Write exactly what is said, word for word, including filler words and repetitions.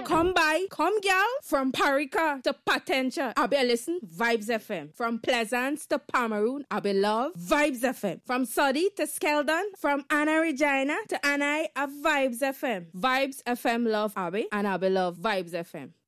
Come by, come girl, from Parika to Patentia, I be listen Vibes F M. From Pleasance to Pomeroon, I be love Vibes F M. From Soddy to Skeldon, from Anna Regina to Anai, a Vibes F M. Vibes F M love Abby, and I be love Vibes F M.